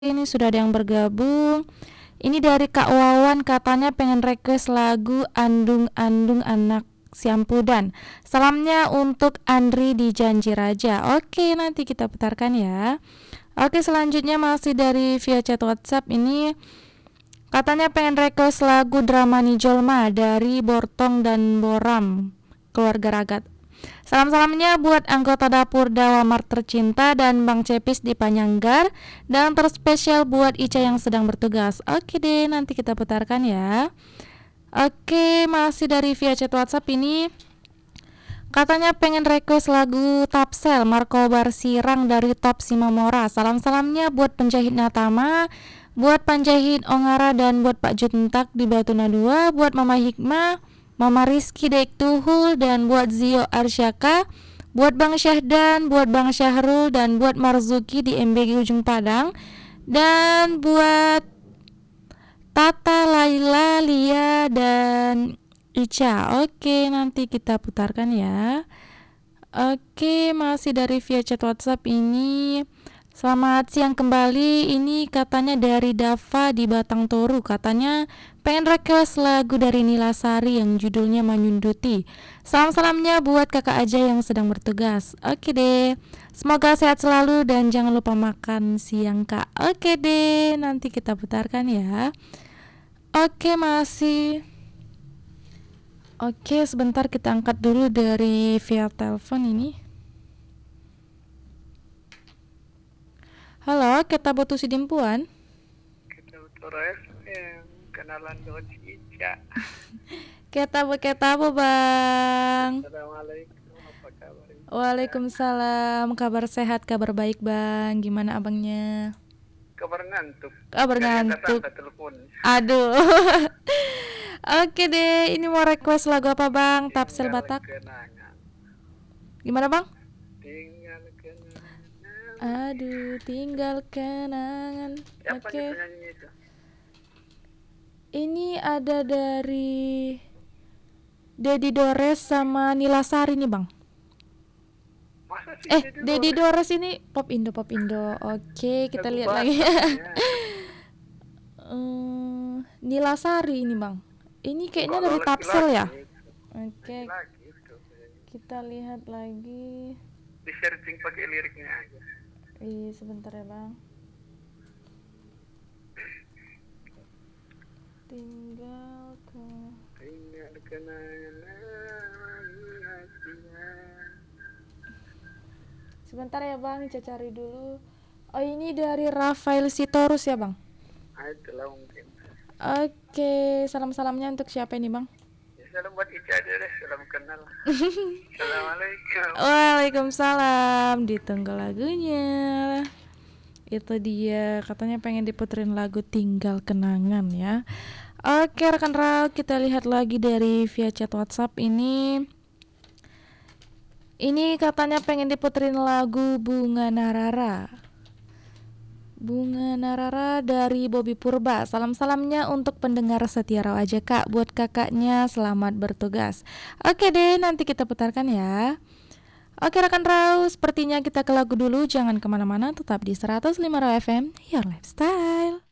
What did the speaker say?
Ini sudah ada yang bergabung. Ini dari Kak Wawan, katanya pengen request lagu Andung-Andung Anak Siampudan. Salamnya untuk Andri di Janji Raja. Oke, nanti kita putarkan ya. Oke, selanjutnya masih dari via chat WhatsApp. Ini katanya pengen request lagu Dramani Jolma dari Bortong dan Boram, keluarga Ragat. Salam-salamnya buat anggota dapur Dawamar tercinta dan Bang Cepis di Panyanggar, dan terspesial buat Ica yang sedang bertugas. Oke deh, nanti kita putarkan ya. Oke, masih dari via chat WhatsApp. Ini katanya pengen request lagu Tapsel Marco Barsirang dari Top Simamora. Salam-salamnya buat penjahit Natama, buat penjahit Ongara, dan buat Pak Juntak di Batuna 2, buat Mama Hikmah, Mama Rizky Dek Tuhul, dan buat Zio Arsyaka, buat Bang Syahdan, buat Bang Syahrul, dan buat Marzuki di MBG Ujung Padang, dan buat Tata, Laila, Lia, dan Ica. Oke, nanti kita putarkan ya. Oke, masih dari via chat WhatsApp. Ini selamat siang kembali. Ini katanya dari Dava di Batang Toru. Katanya pengen request lagu dari Nila Sari yang judulnya Menyunduti. Salam-salamnya buat kakak aja yang sedang bertugas. Oke deh, semoga sehat selalu dan jangan lupa makan siang kak. Oke deh, nanti kita putarkan ya. Oke, Oke, sebentar kita angkat dulu dari via telepon ini. Halo, kita butuh si Dimpuan. Kita butuh Res yang kenalan dengan si Ica. Kita bang. Assalamualaikum, apa kabar? Waalaikumsalam, kabar sehat, kabar baik bang. Gimana abangnya? Kabar ngantuk. Kabar ngantuk. Telepon. Aduh. Oke deh, ini mau request lagu apa bang? Tapsel Batak. Kenangan. Gimana bang? Tinggal kenangan. Aduh, tinggal kenangan. Oke. Itu? Ini ada dari Dedi Dores sama Nila Sari nih bang. Dedi Dores ini pop Indo. Oke, kita lihat lagi. Nila Sari ini bang. Ini kayaknya dari Tapsel ya. Oke. Kita lihat lagi. Di searching pakai liriknya aja. Iya, sebentar ya bang. Tinggal kenangan. Sebentar ya bang, saya cari dulu. Oh, ini dari Rafael Sitorus ya bang. Itulah mungkin. Oke, salam-salamnya untuk siapa ini bang? Ya, salam buat Ica aja deh, salam kenal. Assalamualaikum. Waalaikumsalam. Ditunggu lagunya. Itu dia, katanya pengen diputerin lagu Tinggal Kenangan ya. Oke rekan Ral, kita lihat lagi dari via chat WhatsApp ini. Ini katanya pengen diputerin lagu Bunga Narara dari Bobby Purba. Salam-salamnya untuk pendengar setia Raw aja kak, buat kakaknya selamat bertugas. Oke deh, nanti kita putarkan ya. Oke rekan Raw, sepertinya kita ke lagu dulu. Jangan kemana-mana, tetap di 105 Raw FM, Your Lifestyle.